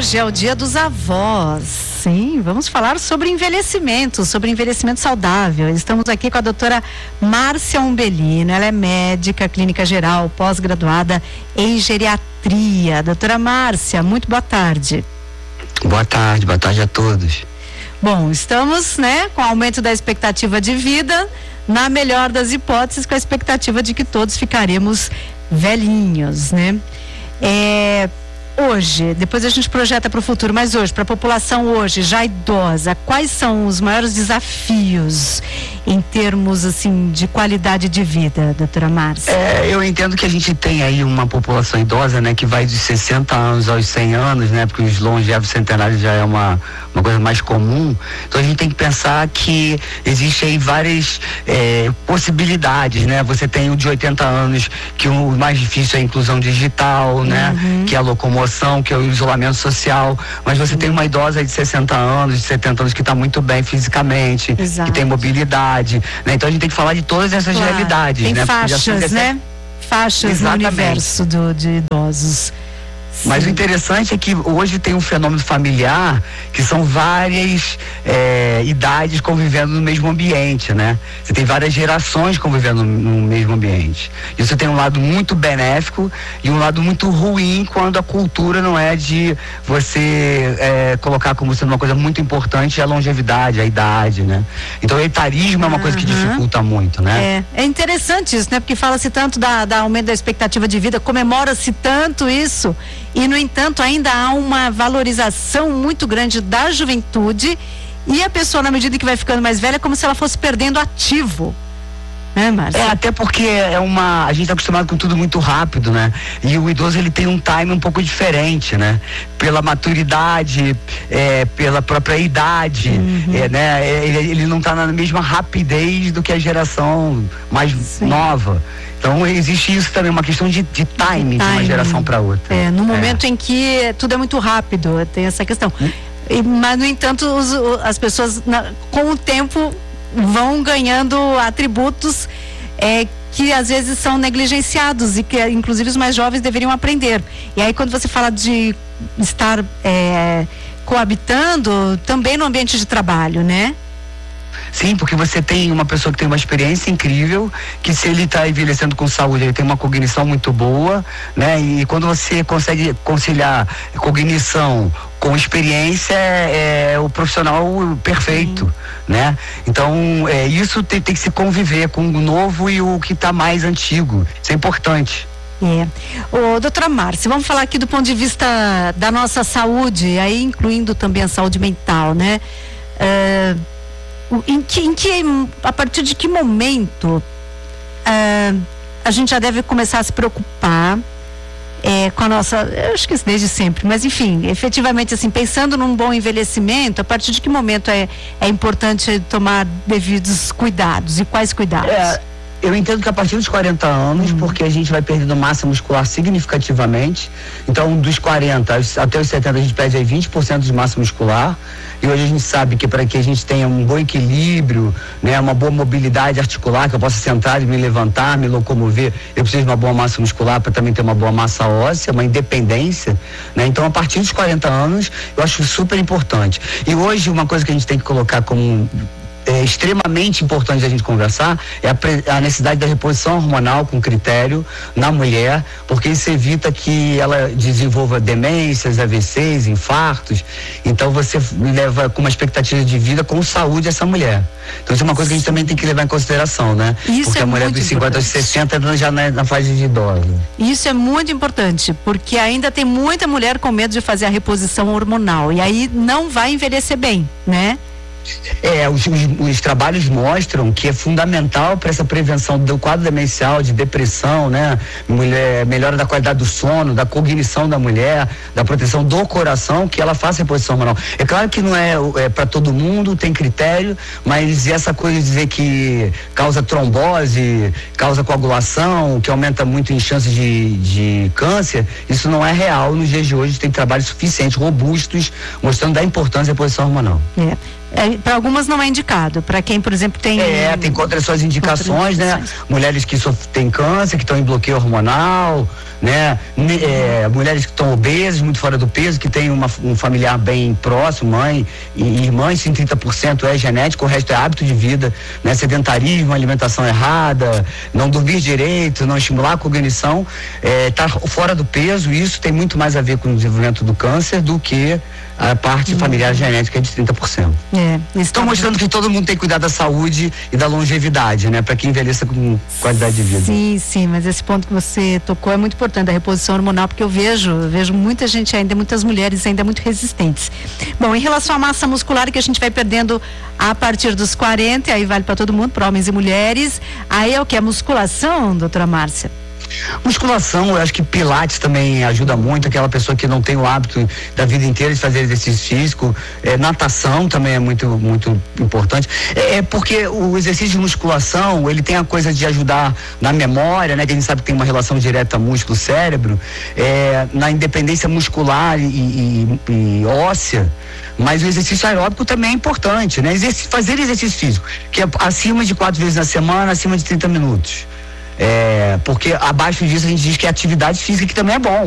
hoje é o Dia dos Avós. Sim, vamos falar sobre envelhecimento saudável. Estamos aqui com a doutora Márcia Umbelino. Ela é médica, clínica geral, pós-graduada em geriatria. Doutora Márcia, muito boa tarde. Boa tarde a todos. Bom, estamos, com o aumento da expectativa de vida, na melhor das hipóteses, com a expectativa de que todos ficaremos velhinhos, Hoje, depois a gente projeta para o futuro, mas hoje, para a população hoje, já idosa, quais são os maiores desafios em termos, de qualidade de vida, doutora Márcia? Eu entendo que a gente tem aí uma população idosa, que vai de 60 anos aos 100 anos, porque os longevos centenários já é uma coisa mais comum. Então a gente tem que pensar que existe aí várias possibilidades, Você tem o de 80 anos, que o mais difícil é a inclusão digital, que é a locomoção, que é o isolamento social, mas você tem uma idosa de 60 anos, de 70 anos que está muito bem fisicamente, Exato. que tem mobilidade, Então a gente tem que falar de todas essas realidades, Tem faixas, Faixas Exatamente. No universo de idosos. Mas Sim. o interessante é que hoje tem um fenômeno familiar que são várias idades convivendo no mesmo ambiente, Você tem várias gerações convivendo no mesmo ambiente. Isso tem um lado muito benéfico e um lado muito ruim quando a cultura não é de você colocar como sendo uma coisa muito importante a longevidade, a idade, Então o etarismo é uma coisa que dificulta muito, É interessante isso, Porque fala-se tanto da aumento da expectativa de vida, comemora-se tanto isso. E, no entanto, ainda há uma valorização muito grande da juventude e a pessoa, na medida que vai ficando mais velha, é como se ela fosse perdendo ativo. Márcia? Até porque a gente está acostumado com tudo muito rápido, E o idoso, ele tem um time um pouco diferente, Pela maturidade, pela própria idade, ele não está na mesma rapidez do que a geração mais nova. Então existe isso também, uma questão de timing de uma geração para outra. No momento em que tudo é muito rápido, tem essa questão. Mas, no entanto, as pessoas, com o tempo, vão ganhando atributos que às vezes são negligenciados e que inclusive os mais jovens deveriam aprender. E aí, quando você fala de estar coabitando, também no ambiente de trabalho, Sim, porque você tem uma pessoa que tem uma experiência incrível, que se ele está envelhecendo com saúde, ele tem uma cognição muito boa, E quando você consegue conciliar cognição com experiência, é o profissional perfeito, Então, isso tem que se conviver com o novo e o que está mais antigo. Isso é importante. Doutora Márcia, vamos falar aqui do ponto de vista da nossa saúde, aí incluindo também a saúde mental, a partir de que momento a gente já deve começar a se preocupar com a nossa, eu acho que isso desde sempre, mas enfim, efetivamente pensando num bom envelhecimento, a partir de que momento é importante tomar devidos cuidados e quais cuidados? Eu entendo que a partir dos 40 anos, porque a gente vai perdendo massa muscular significativamente. Então, dos 40 até os 70, a gente perde aí 20% de massa muscular. E hoje a gente sabe que para que a gente tenha um bom equilíbrio, uma boa mobilidade articular, que eu possa sentar e me levantar, me locomover, eu preciso de uma boa massa muscular para também ter uma boa massa óssea, uma independência, Então, a partir dos 40 anos, eu acho super importante. E hoje, uma coisa que a gente tem que colocar como extremamente importante a gente conversar é a necessidade da reposição hormonal com critério na mulher, porque isso evita que ela desenvolva demências, AVCs, infartos. Então você leva com uma expectativa de vida com saúde essa mulher. Então isso é uma coisa que a gente também tem que levar em consideração, Porque a mulher dos 50 aos 60 já na fase de idosa. Isso é muito importante, porque ainda tem muita mulher com medo de fazer a reposição hormonal e aí não vai envelhecer bem, Os trabalhos mostram que é fundamental para essa prevenção do quadro demencial, de depressão, melhora da qualidade do sono, da cognição da mulher, da proteção do coração, que ela faça reposição hormonal. É claro que não é para todo mundo, tem critério, mas essa coisa de dizer que causa trombose, causa coagulação, que aumenta muito em chances de câncer, isso não é real nos dias de hoje. Tem trabalhos suficientes, robustos, mostrando a importância da reposição hormonal. Para algumas não é indicado, para quem, por exemplo, tem... tem contra suas indicações, Mulheres que têm câncer, que estão em bloqueio hormonal, né? Mulheres que estão obesas, muito fora do peso, que tem um familiar bem próximo, mãe e irmãs, sim, 30% é genético, o resto é hábito de vida, né? Sedentarismo, alimentação errada, não dormir direito, não estimular a cognição, tá fora do peso. Isso tem muito mais a ver com o desenvolvimento do câncer do que a parte familiar genética de 30%. Estão mostrando que todo mundo tem que cuidar da saúde e da longevidade, né? Para que envelheça com qualidade de vida. Sim, mas esse ponto que você tocou é muito importante, da reposição hormonal, porque eu vejo muita gente ainda, muitas mulheres ainda muito resistentes. Bom, em relação à massa muscular que a gente vai perdendo a partir dos 40, aí vale para todo mundo, para homens e mulheres, aí é o que? A musculação, doutora Márcia? Musculação, eu acho que pilates também ajuda muito, aquela pessoa que não tem o hábito da vida inteira de fazer exercício físico, natação também é muito, muito importante, porque o exercício de musculação, ele tem a coisa de ajudar na memória, né, que a gente sabe que tem uma relação direta músculo-cérebro, na independência muscular e óssea. Mas o exercício aeróbico também é importante, né? Fazer exercício físico, que é acima de 4 vezes na semana, acima de 30 minutos. Porque abaixo disso a gente diz que é atividade física, que também é bom.